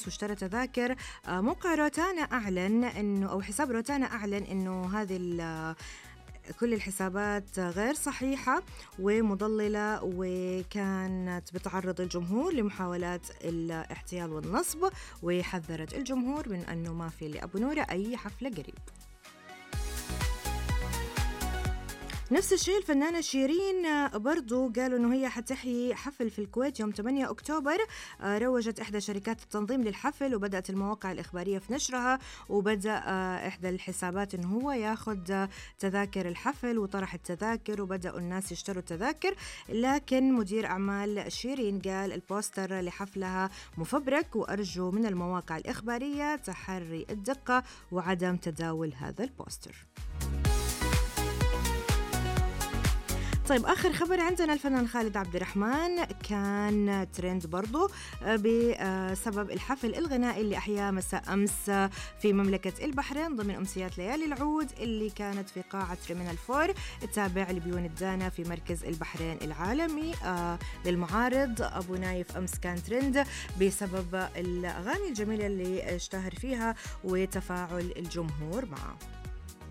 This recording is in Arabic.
واشترى تذاكر. موقع روتانا أعلن إنه أو حساب روتانا أعلن إنه هذه كل الحسابات غير صحيحة ومضللة، وكانت بتعرض الجمهور لمحاولات الاحتيال والنصب، وحذرت الجمهور من أنه ما في لأبو نورة أي حفلة قريب. نفس الشيء الفنانة شيرين برضو قالوا أنه هي حتحيي حفل في الكويت يوم 8 أكتوبر. روجت إحدى شركات التنظيم للحفل وبدأت المواقع الإخبارية في نشرها، وبدأ إحدى الحسابات أنه هو ياخد تذاكر الحفل وطرح التذاكر، وبدأوا الناس يشتروا تذاكر. لكن مدير أعمال شيرين قال البوستر لحفلها مفبرك، وأرجو من المواقع الإخبارية تحري الدقة وعدم تداول هذا البوستر. طيب آخر خبر عندنا، الفنان خالد عبد الرحمن كان ترند برضو بسبب الحفل الغنائي اللي أحياه مساء أمس في مملكة البحرين ضمن أمسيات ليالي العود اللي كانت في قاعة ريمينال 4 التابع لبيون الدانا في مركز البحرين العالمي للمعارض. أبو نايف أمس كان ترند بسبب الأغاني الجميلة اللي اشتهر فيها وتفاعل الجمهور معه.